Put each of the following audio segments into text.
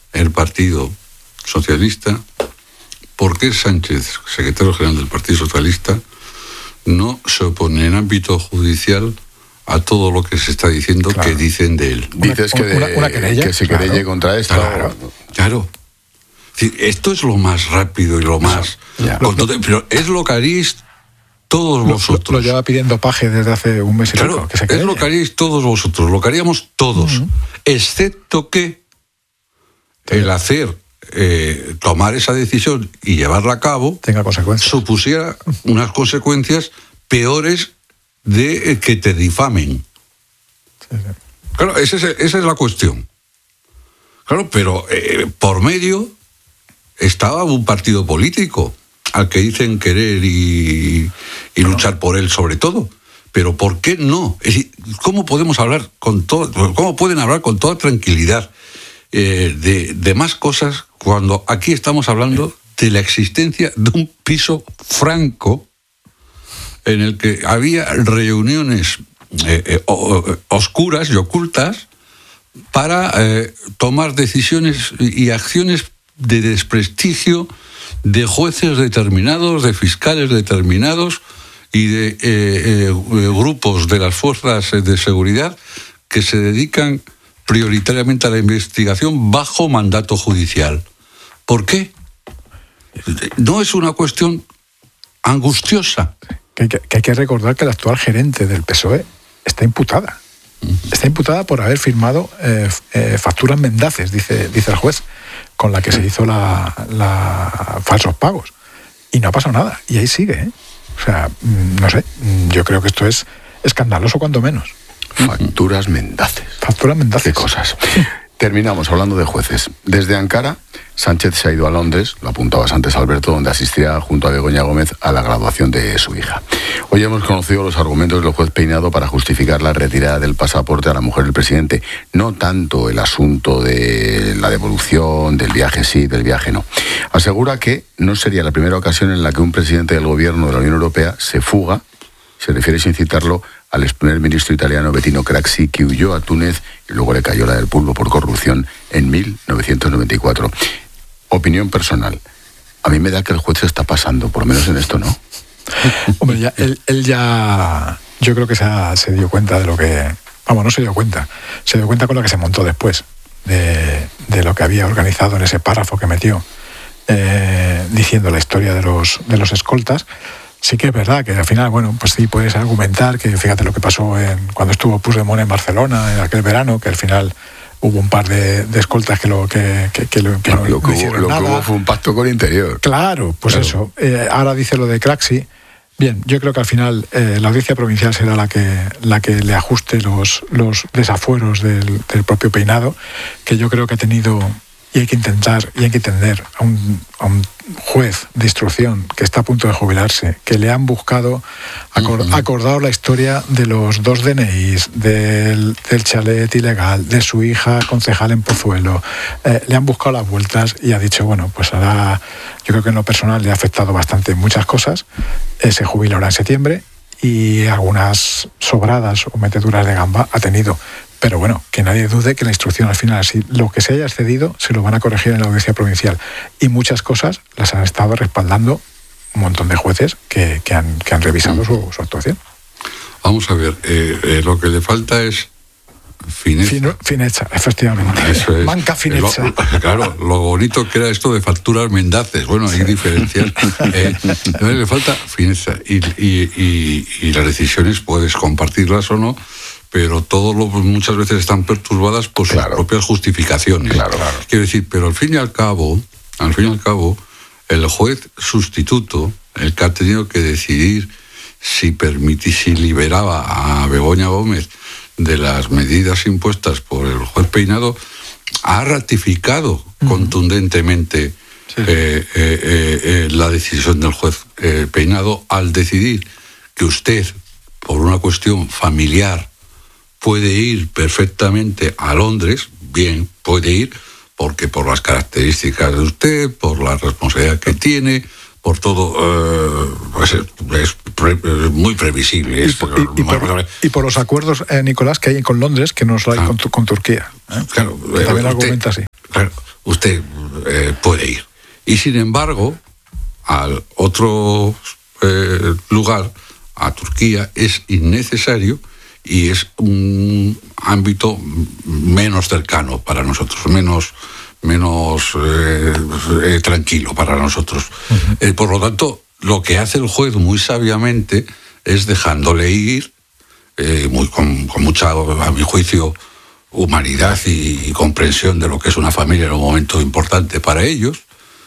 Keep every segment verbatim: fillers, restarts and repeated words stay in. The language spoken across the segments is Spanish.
el Partido Socialista, ¿por qué Sánchez, secretario general del Partido Socialista, no se opone en ámbito judicial a todo lo que se está diciendo, claro, que dicen de él? Dices que, de, una, una querella, que se claro, querelle contra esto. Claro, claro. Esto es lo más rápido y lo más... Ya. Con todo, pero es lo que haréis todos lo, vosotros. Lo, lo lleva pidiendo Paje desde hace un mes y claro, pico, que se es lo que haréis todos vosotros, lo que haríamos todos, uh-huh. excepto que el hacer, eh, tomar esa decisión y llevarla a cabo, tenga consecuencias, supusiera unas consecuencias peores de eh, que te difamen. Sí, sí. Claro, esa es, esa es la cuestión. Claro, pero eh, por medio estaba un partido político al que dicen querer y, y no. luchar por él sobre todo. Pero ¿por qué no? Es decir, ¿cómo podemos hablar con todo, cómo pueden hablar con toda tranquilidad eh, de, de más cosas cuando aquí estamos hablando de la existencia de un piso franco en el que había reuniones eh, eh, oscuras y ocultas para eh, tomar decisiones y acciones de desprestigio de jueces determinados, de fiscales determinados y de eh, eh, grupos de las fuerzas de seguridad que se dedican prioritariamente a la investigación bajo mandato judicial? ¿Por qué? No es una cuestión angustiosa. Que hay que, que hay que recordar que la actual gerente del P S O E está imputada. Está imputada por haber firmado eh, eh, facturas mendaces, dice, dice el juez, con la que se hizo la, la falsos pagos. Y no ha pasado nada. Y ahí sigue, ¿eh? O sea, no sé, yo creo que esto es escandaloso cuanto menos. Facturas mendaces. Facturas mendaces. Qué cosas. Terminamos hablando de jueces. Desde Ankara, Sánchez se ha ido a Londres, lo apuntabas antes, Alberto, donde asistirá junto a Begoña Gómez a la graduación de su hija. Hoy hemos conocido los argumentos del juez Peinado para justificar la retirada del pasaporte a la mujer del presidente. No tanto el asunto de la devolución, del viaje sí, del viaje no. Asegura que no sería la primera ocasión en la que un presidente del gobierno de la Unión Europea se fuga, se refiere sin citarlo, al ex primer ministro italiano Bettino Craxi, que huyó a Túnez y luego le cayó la del pulpo por corrupción en mil novecientos noventa y cuatro. Opinión personal. A mí me da que el juez se está pasando, por lo menos en esto, ¿no? Hombre, ya, él, él ya... Yo creo que se, ha, se dio cuenta de lo que... Vamos, no se dio cuenta. Se dio cuenta con lo que se montó después, de, de lo que había organizado en ese párrafo que metió, eh, diciendo la historia de los, de los escoltas. Sí que es verdad que al final, bueno, pues sí puedes argumentar que fíjate lo que pasó en, cuando estuvo Puigdemont en Barcelona, en aquel verano, que al final hubo un par de, de escoltas que lo que, que, que, lo, que bueno, no, lo que no hubo, hicieron lo nada. que hubo fue un pacto con Interior. Claro, pues claro. Eso. Eh, ahora dice lo de Craxi. Bien, yo creo que al final eh, la audiencia provincial será la que la que le ajuste los, los desafueros del, del propio Peinado, que yo creo que ha tenido... Y hay que intentar, y hay que entender a un, a un juez de instrucción que está a punto de jubilarse, que le han buscado, acord, uh-huh. acordado la historia de los dos D N Is, del, del chalet ilegal, de su hija concejal en Pozuelo. Eh, le han buscado las vueltas y ha dicho, bueno, pues ahora, yo creo que en lo personal le ha afectado bastante muchas cosas. Eh, se jubila ahora en septiembre y algunas sobradas o meteduras de gamba ha tenido. Pero bueno, que nadie dude que la instrucción al final, si lo que se haya excedido, se lo van a corregir en la audiencia provincial. Y muchas cosas las han estado respaldando un montón de jueces que, que, han, que han revisado su, su actuación. Vamos a ver, eh, eh, lo que le falta es fineza. Fino, fineza, efectivamente. Eso es. Manca fineza. Lo, claro, lo bonito que era esto de facturas mendaces. Bueno, hay sí. diferencias. Eh, le falta fineza. Y, y, y, y las decisiones puedes compartirlas o no, pero todo lo, muchas veces están perturbadas por sus claro. propias justificaciones. Claro, claro. Quiero decir, pero al fin y al cabo, al fin y al cabo, el juez sustituto, el que ha tenido que decidir si permití, si liberaba a Begoña Gómez de las medidas impuestas por el juez Peinado, ha ratificado uh-huh. contundentemente sí. eh, eh, eh, la decisión del juez eh, Peinado al decidir que usted, por una cuestión familiar, puede ir perfectamente a Londres, bien, puede ir, porque por las características de usted, por la responsabilidad que tiene, por todo, eh, pues es, pre, es muy previsible. Y por, y, y, por, y por los acuerdos, eh, Nicolás, que hay con Londres, que no los hay ah. con, con Turquía. ¿eh? Claro, que también usted, argumenta así. Claro, usted usted eh, puede ir. Y sin embargo, al otro eh, lugar, a Turquía, es innecesario y es un ámbito menos cercano para nosotros, menos, menos eh, eh, tranquilo para nosotros. Uh-huh. Eh, por lo tanto, lo que hace el juez muy sabiamente es dejándole ir, eh, muy, con, con mucha, a mi juicio, humanidad y, y comprensión de lo que es una familia en un momento importante para ellos,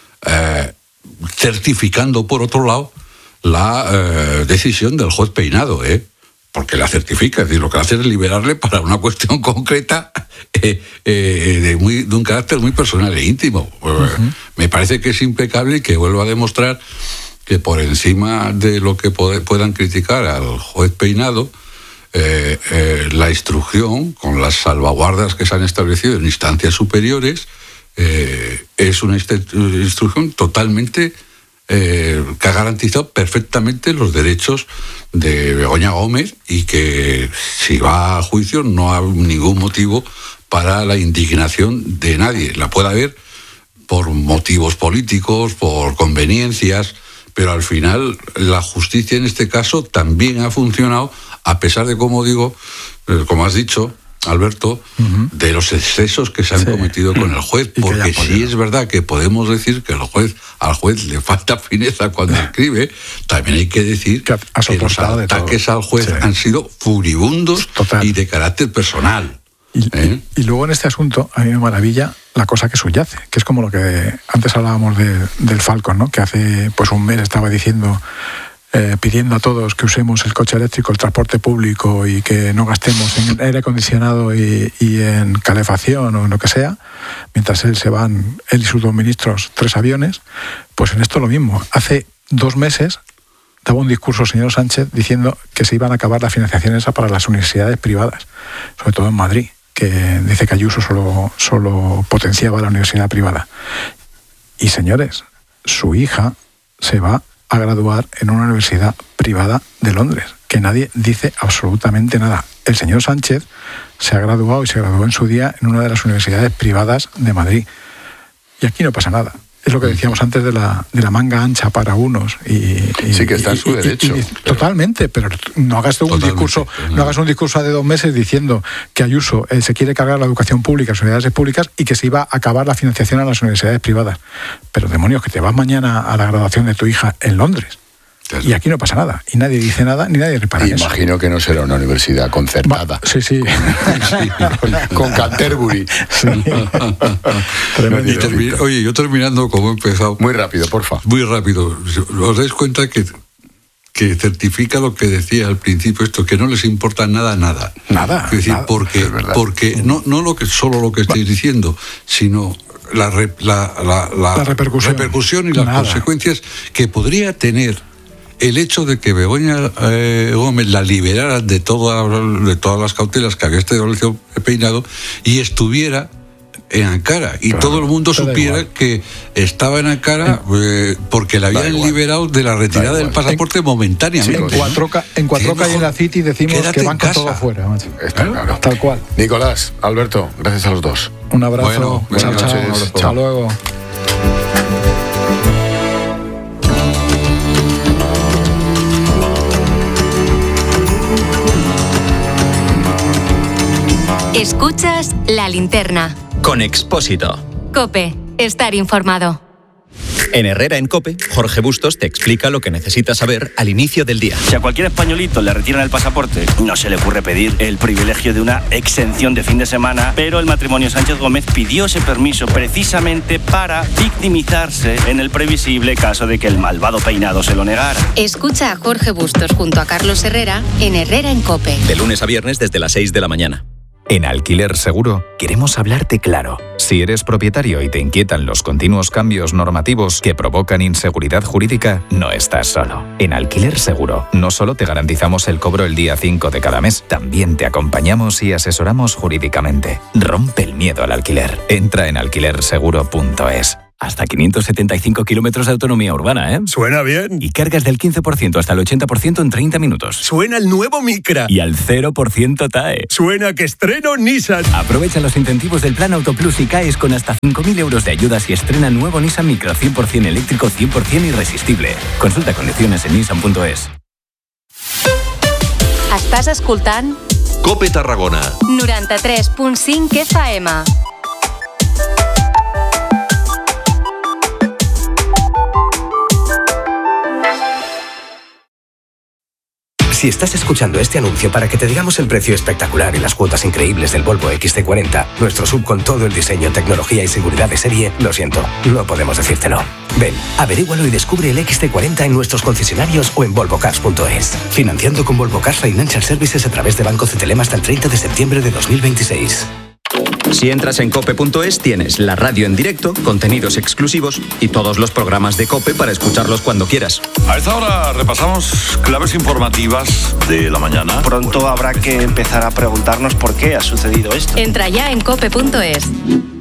eh, certificando, por otro lado, la eh, decisión del juez Peinado, ¿eh? Porque la certifica, es decir, lo que hace es liberarle para una cuestión concreta eh, eh, de, muy, de un carácter muy personal e íntimo. Uh-huh. Me parece que es impecable y que vuelvo a demostrar que por encima de lo que puede, puedan criticar al juez Peinado, eh, eh, la instrucción, con las salvaguardas que se han establecido en instancias superiores, eh, es una instrucción totalmente... Eh, que ha garantizado perfectamente los derechos de Begoña Gómez y que si va a juicio no hay ningún motivo para la indignación de nadie. La puede haber por motivos políticos, por conveniencias, pero al final la justicia en este caso también ha funcionado, a pesar de, como digo, eh, como has dicho, Alberto, uh-huh. de los excesos que se han sí. cometido con el juez, porque sí es verdad que podemos decir que el juez, al juez le falta fineza cuando escribe, también hay que decir que, que los ataques al juez sí. han sido furibundos Total. y de carácter personal. Y, ¿eh? y, y luego en este asunto a mí me maravilla la cosa que subyace, que es como lo que antes hablábamos de, del Falcon, ¿no? Que hace pues un mes estaba diciendo... Eh, pidiendo a todos que usemos el coche eléctrico, el transporte público y que no gastemos en aire acondicionado y, y en calefacción o en lo que sea, mientras él se van, él y sus dos ministros, tres aviones, pues en esto lo mismo. Hace dos meses daba un discurso el señor Sánchez diciendo que se iban a acabar las financiaciones para las universidades privadas, sobre todo en Madrid, que dice que Ayuso solo, solo potenciaba la universidad privada. Y señores, su hija se va a graduar en una universidad privada de Londres, que nadie dice absolutamente nada. El señor Sánchez se ha graduado y se graduó en su día en una de las universidades privadas de Madrid. Y aquí no pasa nada. Es lo que decíamos antes de la, de la manga ancha para unos. Y, y, sí, que está en su y, derecho. Y, y, pero... Totalmente, pero no hagas un discurso, no. no hagas un discurso de dos meses diciendo que Ayuso eh, se quiere cargar la educación pública, las universidades públicas, y que se iba a acabar la financiación a las universidades privadas. Pero demonios, que te vas mañana a la graduación de tu hija en Londres. Claro. Y aquí no pasa nada. Y nadie dice nada, ni nadie repara en eso. Imagino que no será una universidad concertada. Va, sí, sí. sí. Con Canterbury. Sí. Y termina, oye, yo terminando como he empezado. Muy rápido, porfa. Muy rápido. ¿Os dais cuenta que, que certifica lo que decía al principio, esto, que no les importa nada, nada? Nada. Es decir, nada. porque, es porque no, no lo que, solo lo que estáis diciendo, sino... La, re, la, la, la, la repercusión. repercusión y las nada. consecuencias que podría tener el hecho de que Begoña eh, Gómez la liberara de, toda, de todas las cautelas que había establecido Peinado y estuviera en Ankara y claro, todo el mundo supiera que estaba en Ankara eh, porque la habían liberado de la retirada del pasaporte en, momentáneamente. Sí, en Cuatroca, en Cuatroca y en la City decimos que van con todo afuera. Está claro. Tal cual. Nicolás, Alberto, gracias a los dos. Un abrazo. Bueno, buenas chao, noches. Chao. Hasta luego. Escuchas La Linterna. Con Expósito. COPE. Estar informado. En Herrera en COPE, Jorge Bustos te explica lo que necesitas saber al inicio del día. Si a cualquier españolito le retiran el pasaporte, no se le ocurre pedir el privilegio de una exención de fin de semana, pero el matrimonio Sánchez Gómez pidió ese permiso precisamente para victimizarse en el previsible caso de que el malvado Peinado se lo negara. Escucha a Jorge Bustos junto a Carlos Herrera en Herrera en COPE. De lunes a viernes desde las seis de la mañana. En Alquiler Seguro queremos hablarte claro. Si eres propietario y te inquietan los continuos cambios normativos que provocan inseguridad jurídica, no estás solo. En Alquiler Seguro no solo te garantizamos el cobro el día cinco de cada mes, también te acompañamos y asesoramos jurídicamente. Rompe el miedo al alquiler. Entra en alquiler seguro punto es. Hasta quinientos setenta y cinco kilómetros de autonomía urbana, ¿eh? Suena bien. Y cargas del quince por ciento hasta el ochenta por ciento en treinta minutos. Suena el nuevo Micra. Y al cero por ciento T A E. Suena que estreno Nissan. Aprovecha los incentivos del Plan Autoplus y caes con hasta cinco mil euros de ayudas y estrena nuevo Nissan Micra cien por ciento eléctrico, cien por ciento irresistible. Consulta condiciones en nissan punto es. Estàs escoltant Cope Tarragona noranta-tres punt cinc F M. Si estás escuchando este anuncio para que te digamos el precio espectacular y las cuotas increíbles del Volvo X C cuarenta, nuestro sub con todo el diseño, tecnología y seguridad de serie, lo siento, no podemos decírtelo. Ven, averígualo y descubre el X C cuarenta en nuestros concesionarios o en volvo cars punto es. Financiando con Volvo Cars Financial Services a través de Banco Cetelem hasta el treinta de septiembre de dos mil veintiséis. Si entras en cope punto es tienes la radio en directo, contenidos exclusivos y todos los programas de COPE para escucharlos cuando quieras. A esta hora repasamos claves informativas de la mañana. Pronto habrá que empezar a preguntarnos por qué ha sucedido esto. Entra ya en cope punto es.